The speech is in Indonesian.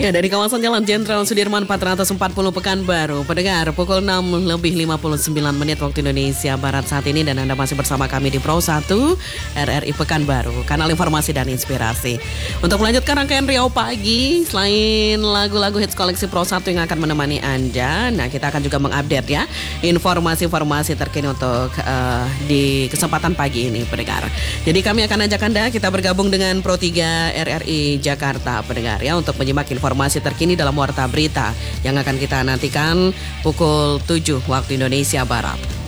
Ya, dari kawasan Jalan Jenderal Sudirman 440 Pekanbaru, pendengar pukul 6:59 waktu Indonesia Barat saat ini, dan Anda masih bersama kami di Pro 1 RRI Pekanbaru, kanal informasi dan inspirasi. Untuk melanjutkan rangkaian Riau Pagi, selain lagu-lagu hits koleksi Pro 1 yang akan menemani Anda, nah kita akan juga mengupdate ya informasi-informasi terkini untuk di kesempatan pagi ini, pendengar. Jadi kami akan ajak Anda, kita bergabung dengan Pro 3 RRI Jakarta, pendengar ya, untuk menyimak informasi terkini dalam Warta Berita yang akan kita nantikan pukul 7 waktu Indonesia Barat.